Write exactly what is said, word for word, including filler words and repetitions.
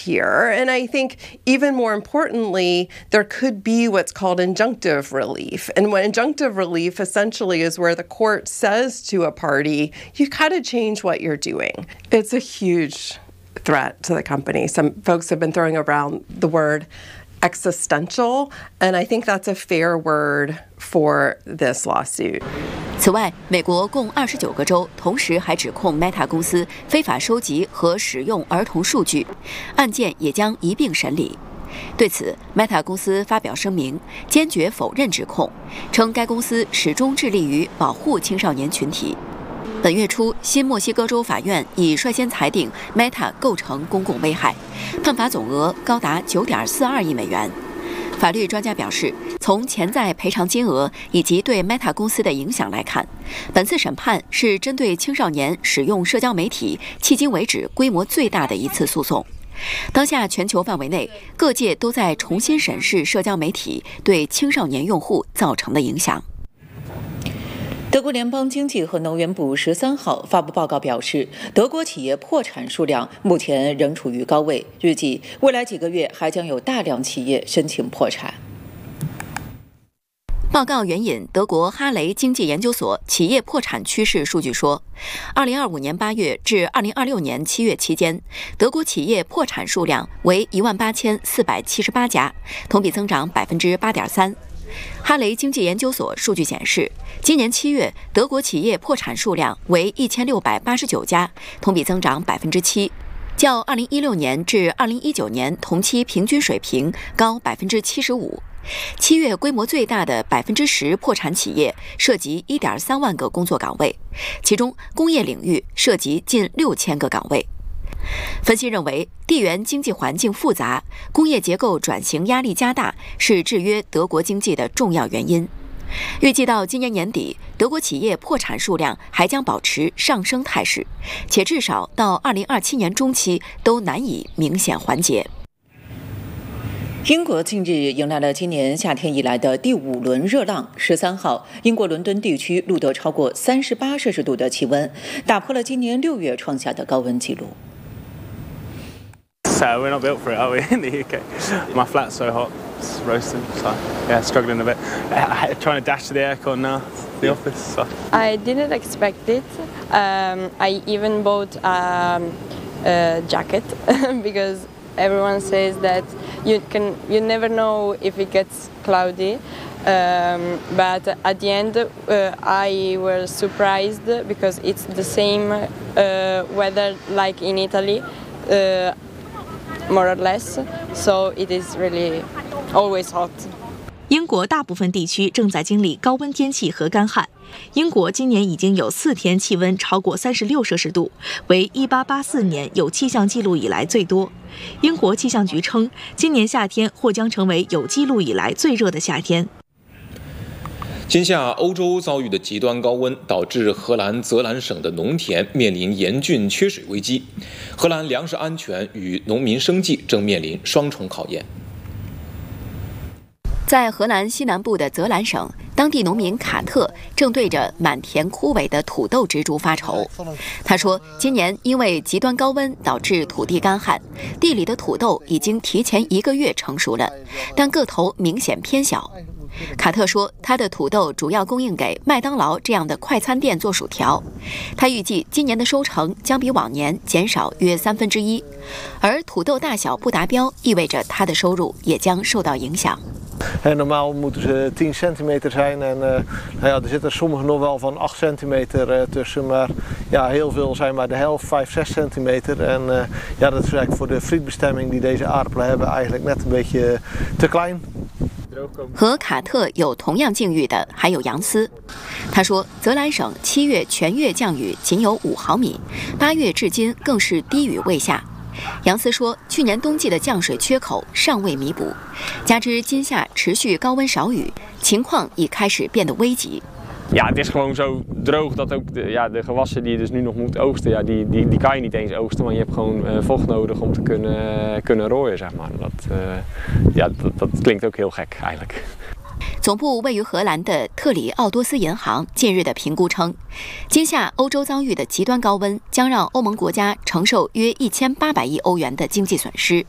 here. And I think even more importantly, there could be what's called injunctive relief. And what injunctive relief essentially is where the court says to a party, you got to change what you're doing. It's a huge threat to the company. Some folks have been throwing around the word existential, and I think that's a fair word for this lawsuit. 此外，美国共二十九个州同时还指控 Meta 公司非法收集和使用儿童数据，案件也将一并审理。对此 ，Meta 公司发表声明，坚决否认指控，称该公司始终致力于保护青少年群体。本月初，新墨西哥州法院已率先裁定 Meta 构成公共危害，判罚总额高达 九点四二亿美元。法律专家表示，从潜在赔偿金额以及对 Meta 公司的影响来看，本次审判是针对青少年使用社交媒体迄今为止规模最大的一次诉讼。当下全球范围内，各界都在重新审视社交媒体对青少年用户造成的影响。 德国联邦经济和能源部十三号发布报告表示，德国企业破产数量目前仍处于高位，预计未来几个月还将有大量企业申请破产。 报告援引德国哈雷经济研究所企业破产趋势数据说，二零二五年八月至二零二六年七月期间，德国企业破产数量为一万八千四百七十八家，同比增长百分之八点三。哈雷经济研究所数据显示，今年七月德国企业破产数量为一千六百八十九家，同比增长百分之七，较二零一六年至二零一九年同期平均水平高百分之七十五。七月规模最大的百分之十破产企业涉及一点三万个工作岗位，其中工业领域涉及近六千个岗位。分析认为，地缘经济环境复杂，工业结构转型压力加大是制约德国经济的重要原因。预计到今年年底，德国企业破产数量还将保持上升态势，且至少到二零二七年中期都难以明显缓解。 英国近日迎来了今年夏天以来的第五轮热浪。十三号，英国伦敦地区录得超过三十八摄氏度的气温，打破了今年六月创下的高温纪录。 So we're not built for it, are we, in the U K? My flat's so hot, it's roasting, so yeah, struggling a bit. I'm trying to dash to the aircon now, the office. So. I didn't expect it. Um, I even bought um, a jacket because everyone says that you can, you never know if it gets cloudy. Um, but at the end, uh, I was surprised because it's the same uh, weather like in Italy. Uh, more or less, so it is really always hot. 英国大部分地区正在经历高温天气和干旱。英国今年已经有四天气温超过三十六摄氏度，为一八八四年有气象记录以来最多。英国气象局称，今年夏天或将成为有记录以来最热的夏天。 今夏欧洲遭遇的极端高温，导致荷兰泽兰省的农田面临严峻缺水危机，荷兰粮食安全与农民生计正面临双重考验。 在荷兰西南部的泽兰省，当地农民卡特正对着满田枯萎的土豆植株发愁。他说，今年因为极端高温导致土地干旱，地里的土豆已经提前一个月成熟了，但个头明显偏小。卡特说，他的土豆主要供应给麦当劳这样的快餐店做薯条。他预计今年的收成将比往年减少约三分之一，而土豆大小不达标，意味着他的收入也将受到影响。 En normaal moeten ze tien centimeter zijn en uh, nou ja, er zitten sommige nog wel van acht centimeter uh, tussen, maar ja, heel veel zijn maar de helft, vijf, zes centimeter. En uh, ja, dat is eigenlijk voor de frietbestemming die deze aardappelen hebben eigenlijk net een beetje te klein. 和卡特有同样境遇的还有杨斯，他说，泽兰省七月全月降雨仅有五毫米，八月至今更是低雨未下。杨斯说，去年冬季的降水缺口尚未弥补，加之今夏持续高温少雨，情况已开始变得危急。 Ja, het is gewoon zo droog dat ook de, ja, de gewassen die je dus nu nog moet oogsten, ja, die, die, die kan je niet eens oogsten, want je hebt gewoon uh, vocht nodig om te kunnen, uh, kunnen rooien, zeg maar. Dat, uh, ja, dat, dat klinkt ook heel gek eigenlijk. 总部位于荷兰的特里奥多斯银行近日的评估称，今夏欧洲遭遇的极端高温将让欧盟国家承受约一千八百亿欧元的经济损失。